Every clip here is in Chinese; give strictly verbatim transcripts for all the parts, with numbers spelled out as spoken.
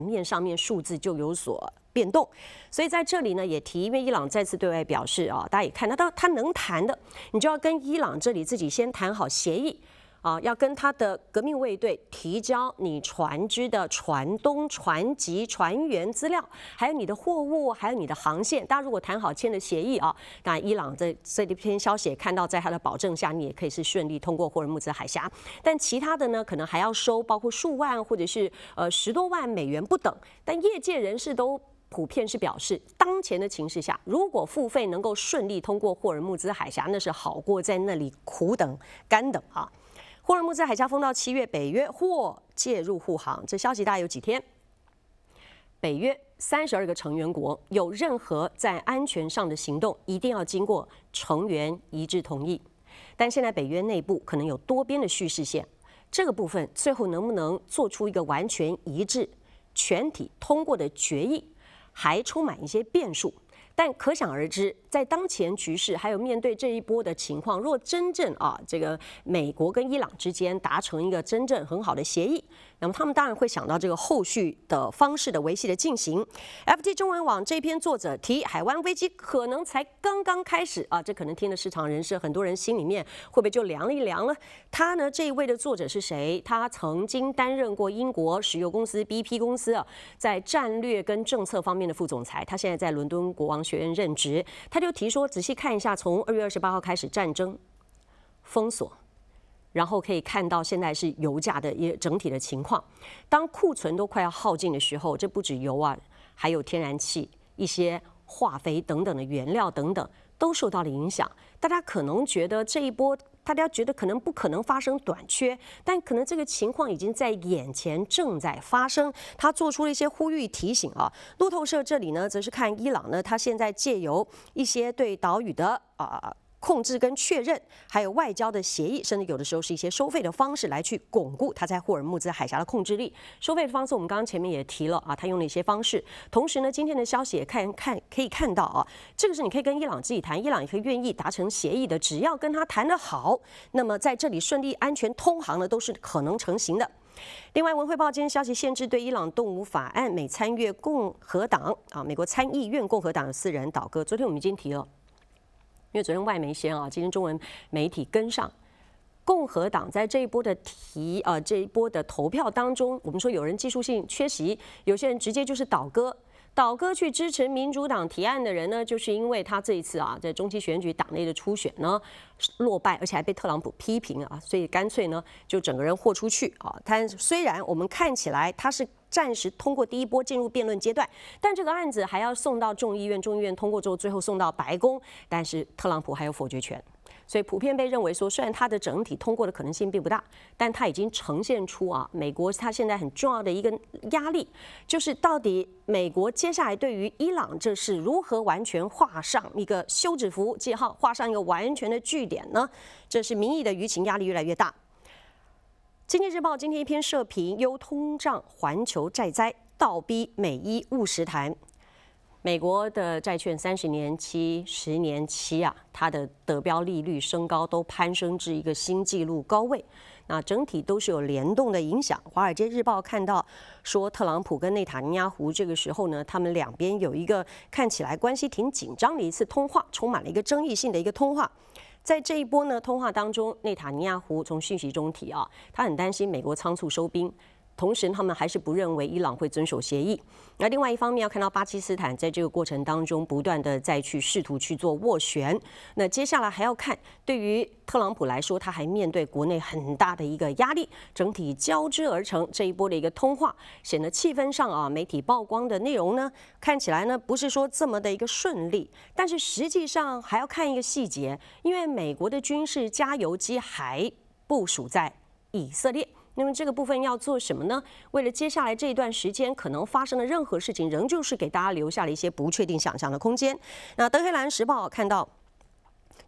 面上面数字就有所变动，所以在这里呢也提，因为伊朗再次对外表示啊，大家也看得到他能谈的，你就要跟伊朗这里自己先谈好协议。 啊，要跟他的革命卫队提交你船只的船东、船籍、船员资料，还有你的货物，还有你的航线。大家如果谈好签了协议啊，那伊朗这这一篇消息也看到，在他的保证下，你也可以是顺利通过霍尔木兹海峡。但其他的呢，可能还要收，包括数万或者是呃十多万美元不等。但业界人士都 普遍是表示，当前的情势下，如果付费能够顺利通过霍尔木兹海峡，那是好过在那里苦等、干等啊。霍尔木兹海峡封到七月，北约或介入护航。这消息大概有几天？北约三十二个成员国有任何在安全上的行动，一定要经过成员一致同意。但现在北约内部可能有多边的叙事线，这个部分最后能不能做出一个完全一致、全体通过的决议，还充满一些变数。 但可想而知，在当前局势还有面对这一波的情况，若真正啊，这个美国跟伊朗之间达成一个真正很好的协议，那么他们当然会想到这个后续的方式的维系的进行。F T 中文网这篇作者提，海湾危机可能才刚刚开始啊，这可能听了市场人士很多人心里面会不会就凉一凉了？他呢，这一位的作者是谁？他曾经担任过英国石油公司 B P 公司啊，在战略跟政策方面的副总裁，他现在在伦敦国王 学院任职，他就提说，仔细看一下，从二月二十八号开始战争封锁，然后可以看到现在是油价的一整体的情况。当库存都快要耗尽的时候，这不止油啊，还有天然气、一些化肥等等的原料等等都受到了影响。大家可能觉得这一波。 大家觉得可能不可能发生短缺，但可能这个情况已经在眼前正在发生。他做出了一些呼吁提醒啊。路透社这里呢，则是看伊朗呢，他现在借由一些对岛屿的啊。呃 控制跟确认，还有外交的协议，甚至有的时候是一些收费的方式来去巩固他在霍尔木兹海峡的控制力。收费的方式，我们刚刚前面也提了啊，他用了一些方式。同时呢，今天的消息也看看可以看到啊，这个是你可以跟伊朗自己谈，伊朗也可以愿意达成协议的，只要跟他谈得好，那么在这里顺利安全通航呢，都是可能成型的。 另外，《文汇报》今天消息限制对伊朗动武法案，美参院共和党啊，美国参议院共和党有四人倒戈。昨天我们已经提了。 因为昨天外媒先啊，今天中文媒体跟上，共和党在这一波的提呃这一波的投票当中，我们说有人技术性缺席，有些人直接就是倒戈，倒戈去支持民主党提案的人呢，就是因为他这一次啊在中期选举党内的初选呢落败，而且还被特朗普批评啊，所以干脆呢就整个人豁出去啊。他虽然我们看起来他是 暂时通过第一波进入辩论阶段，但这个案子还要送到众议院，众议院通过之后，最后送到白宫，但是特朗普还有否决权，所以普遍被认为说，虽然它的整体通过的可能性并不大，但它已经呈现出啊，美国它现在很重要的一个压力，就是到底美国接下来对于伊朗这是如何完全画上一个休止符记号，画上一个完全的句点呢？这是民意的舆情压力越来越大。 经济日报今天一篇社评，忧通胀、环球债灾，倒逼美伊务实谈。美国的债券三十年期、十年期啊，它的得标利率升高都攀升至一个新纪录高位。那整体都是有联动的影响。华尔街日报看到说，特朗普跟内塔尼亚胡这个时候呢，他们两边有一个看起来关系挺紧张的一次通话，充满了一个争议性的一个通话。 在这一波呢通话当中，内塔尼亚胡从讯息中提啊，他很担心美国仓促收兵，同时他们还是不认为伊朗会遵守协议。那另外一方面，要看到巴基斯坦在这个过程当中不断的再去试图去做斡旋。那接下来还要看，对于特朗普来说，他还面对国内很大的一个压力，整体交织而成这一波的一个通话，显得气氛上啊，媒体曝光的内容呢，看起来呢不是说这么的一个顺利，但是实际上还要看一个细节，因为美国的军事加油机还部署在以色列。 那么这个部分要做什么呢？为了接下来这一段时间可能发生的任何事情，仍旧是给大家留下了一些不确定想象的空间。那德黑兰时报看到，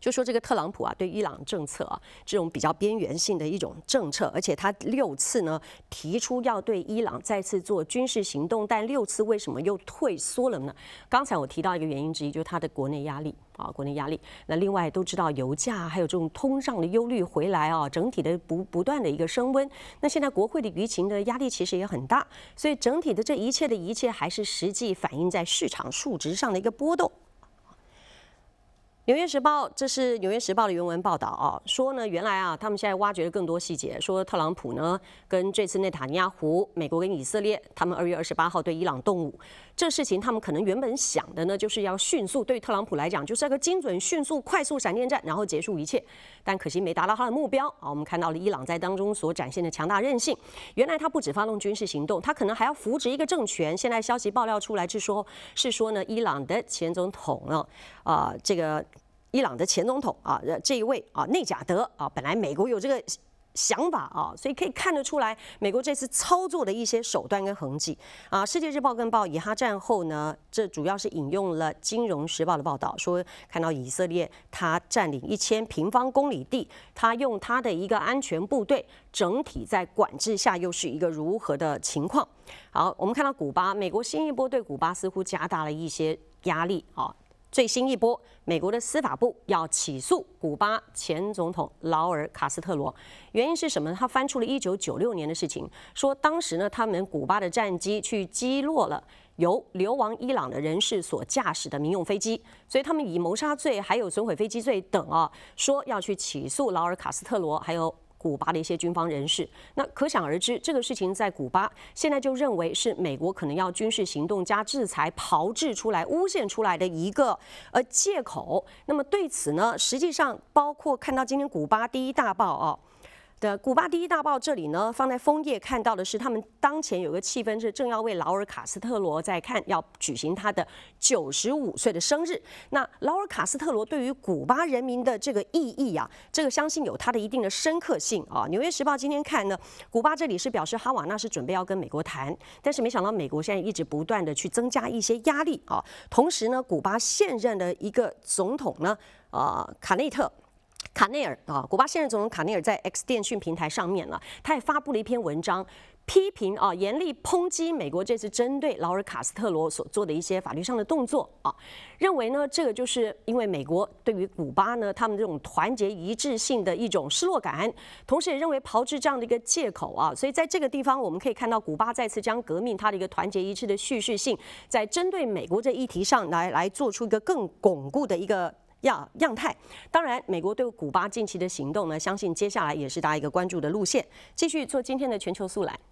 就说这个特朗普啊，对伊朗政策啊，这种比较边缘性的一种政策，而且他六次呢提出要对伊朗再次做军事行动，但六次为什么又退缩了呢？刚才我提到一个原因之一，就是他的国内压力啊，国内压力。那另外都知道油价还有这种通胀的忧虑回来啊，整体的不不断的一个升温。那现在国会的舆情的压力其实也很大，所以整体的这一切的一切还是实际反映在市场数值上的一个波动。纽约时报，这是纽约时报的原文报道啊，说呢，原来啊，他们现在挖掘了更多细节，说特朗普呢跟这次内塔尼亚胡，美国跟以色列，他们二月二十八号对伊朗动武，这事情他们可能原本想的呢，就是要迅速，对特朗普来讲，就是要个精准、迅速、快速闪电战，然后结束一切，但可惜没达到他的目标啊。我们看到了伊朗在当中所展现的强大韧性，原来他不止发动军事行动，他可能还要扶植一个政权。现在消息爆料出来是说，是说呢，伊朗的前总统呢，啊、呃，这个。伊朗的前总统啊，这一位啊，内贾德啊，本来美国有这个想法啊，所以可以看得出来，美国这次操作的一些手段跟痕迹啊。世界日报跟报以哈战后呢，这主要是引用了《金融时报》的报道，说看到以色列他占领一千平方公里地，他用他的一个安全部队，整体在管制下又是一个如何的情况。好，我们看到古巴，美国新一波对古巴似乎加大了一些压力啊。最新一波，美国的司法部要起诉古巴前总统劳尔·卡斯特罗，原因是什么呢？他翻出了一九九六年的事情，说当时呢，他们古巴的战机去击落了由流亡伊朗的人士所驾驶的民用飞机，所以他们以谋杀罪还有损毁飞机罪等啊，说要去起诉劳尔·卡斯特罗，还有古巴的一些军方人士。那可想而知，这个事情在古巴现在就认为是美国可能要军事行动加制裁炮制出来、诬陷出来的一个呃借口。那么对此呢，实际上包括看到今天古巴第一大报啊。的古巴第一大报这里呢，放在枫叶看到的是，他们当前有个气氛是正要为劳尔·卡斯特罗在看要举行他的九十五岁的生日。那劳尔·卡斯特罗对于古巴人民的这个意义啊，这个相信有它的一定的深刻性啊。纽约时报今天看呢，古巴这里是表示哈瓦那是准备要跟美国谈，但是没想到美国现在一直不断的去增加一些压力啊。同时呢，古巴现任的一个总统呢，呃，卡内特。卡内尔啊，古巴现任总统卡内尔在 X 电讯平台上面呢，他也发布了一篇文章，批评啊，严厉抨击美国这次针对劳尔·卡斯特罗所做的一些法律上的动作啊，认为呢，这个就是因为美国对于古巴呢，他们这种团结一致性的一种失落感，同时也认为炮制这样的一个借口啊，所以在这个地方我们可以看到，古巴再次将革命它的一个团结一致的叙事性，在针对美国这议题上来来做出一个更巩固的一个。样样态，当然，美国对古巴近期的行动呢，相信接下来也是大家一个关注的路线。继续做今天的全球速览。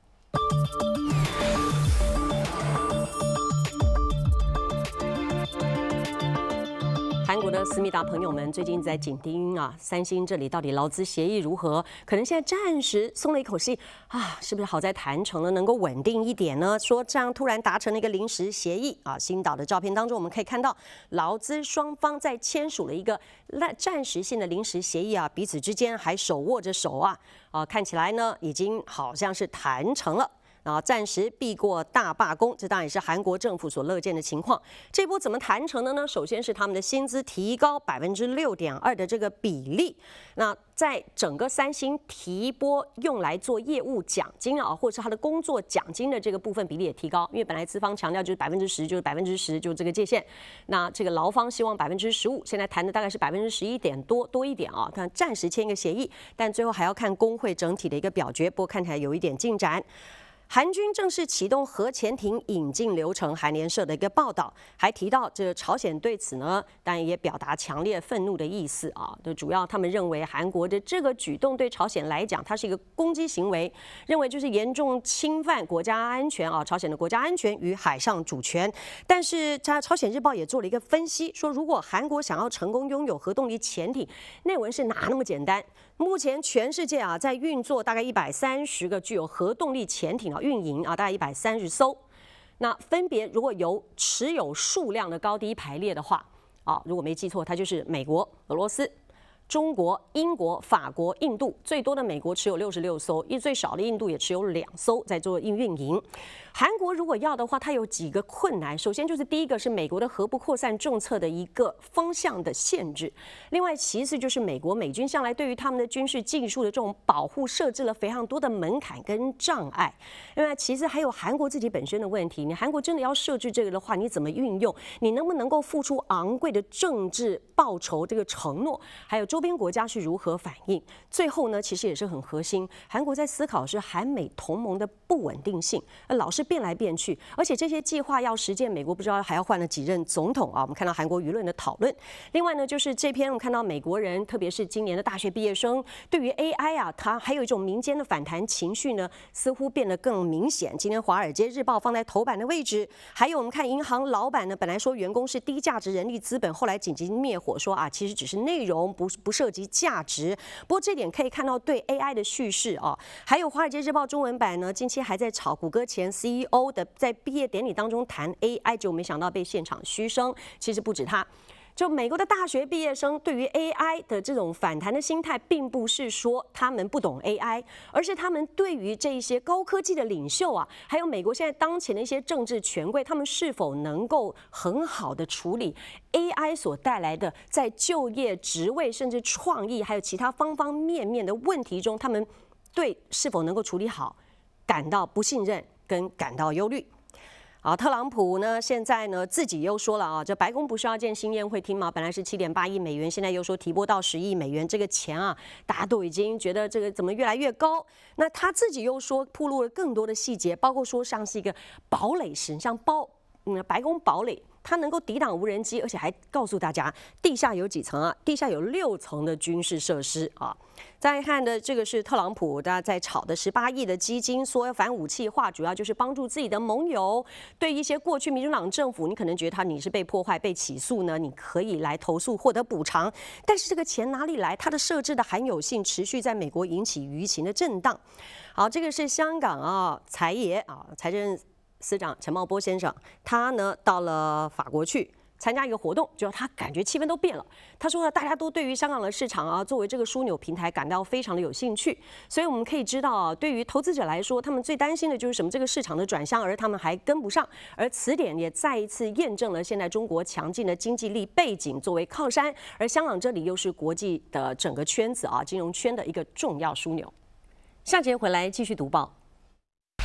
韩国的思密达朋友们最近在紧盯啊，三星这里到底劳资协议如何？可能现在暂时松了一口气啊，是不是好在谈成了，能够稳定一点呢？说这样突然达成了一个临时协议啊。新岛的照片当中，我们可以看到劳资双方在签署了一个暂时性的临时协议啊，彼此之间还手握着手啊，啊，看起来呢已经好像是谈成了。啊，暂时避过大罢工，这当然也是韩国政府所乐见的情况。这波怎么谈成的呢？首先是他们的薪资提高百分之六点二的这个比例。那在整个三星提拨用来做业务奖金啊，或者是他的工作奖金的这个部分比例也提高，因为本来资方强调就是百分之十，就是百分之十，就这个界限。那这个劳方希望百分之十五，现在谈的大概是百分之十一点多多一点啊。看暂时签一个协议，但最后还要看工会整体的一个表决，不过看起来有一点进展。韩军正式启动核潜艇引进流程，韩联社的一个报道还提到，这朝鲜对此呢，当然也表达强烈愤怒的意思啊。就主要他们认为韩国的这个举动对朝鲜来讲，它是一个攻击行为，认为就是严重侵犯国家安全啊，朝鲜的国家安全与海上主权。但是，在朝鲜日报也做了一个分析，说如果韩国想要成功拥有核动力潜艇，内文是哪那么简单？目前全世界啊，在运作大概一百三十个具有核动力潜艇啊，运营啊，大概一百三十艘。那分别如果由持有数量的高低排列的话，啊，如果没记错，它就是美国、俄罗斯、 中国、英国、法国、印度，最多的美国持有六十六艘，一最少的印度也持有两艘在做运运营。韩国如果要的话，它有几个困难。首先就是第一个是美国的核不扩散政策的一个方向的限制，另外其次就是美国美军向来对于他们的军事技术的这种保护设置了非常多的门槛跟障碍。另外其次还有韩国自己本身的问题，你韩国真的要设置这个的话，你怎么运用？你能不能够付出昂贵的政治报酬这个承诺？还有周边国家是如何反应？最后呢，其实也是很核心，韩国在思考是韩美同盟的不稳定性，老是变来变去，而且这些计划要实践，美国不知道还要换了几任总统啊。我们看到韩国舆论的讨论。另外呢，就是这篇我们看到美国人，特别是今年的大学毕业生，对于 A I 啊，它还有一种民间的反弹情绪呢，似乎变得更明显。今天《华尔街日报》放在头版的位置，还有我们看银行老板呢，本来说员工是低价值人力资本，后来紧急灭火说啊，其实只是内容，不不涉及价值。不过这点可以看到对 A I 的叙事啊，还有《华尔街日报》中文版呢，近期还在炒谷歌前 C E O 的在毕业典礼当中谈 A I， 就没想到被现场嘘声。其实不止他。就美国的大学毕业生对于 A I 的这种反弹的心态，并不是说他们不懂 A I， 而是他们对于这一些高科技的领袖啊，还有美国现在当前的一些政治权贵，他们是否能够很好的处理 A I 所带来的在就业、职位，甚至创意，还有其他方方面面的问题中，他们对是否能够处理好，感到不信任跟感到忧虑。好，特朗普呢，现在呢自己又说了啊，这白宫不是要建新宴会厅吗？本来是七点八亿美元，现在又说提拨到十亿美元，这个钱啊，大家都已经觉得这个怎么越来越高？那他自己又说披露了更多的细节，包括说像是一个堡垒式，像包嗯白宫堡垒。它能够抵挡无人机，而且还告诉大家地下有几层啊？地下有六层的军事设施啊。再看的这个是特朗普，大家在炒的十八亿的基金，说要反武器化，主要就是帮助自己的盟友。对一些过去民主党政府，你可能觉得他你是被破坏、被起诉呢，你可以来投诉获得补偿。但是这个钱哪里来？它的设置的罕有性持续在美国引起舆情的震荡。好，这个是香港啊财爷啊财政司长陈茂波先生，他呢到了法国去参加一个活动，就他感觉气氛都变了。他说呢，大家都对于香港的市场啊，作为这个枢纽平台感到非常的有兴趣。所以我们可以知道啊，对于投资者来说，他们最担心的就是什么？这个市场的转向，而他们还跟不上。而此点也再一次验证了现在中国强劲的经济力背景作为靠山，而香港这里又是国际的整个圈子啊，金融圈的一个重要枢纽。下节回来继续读报。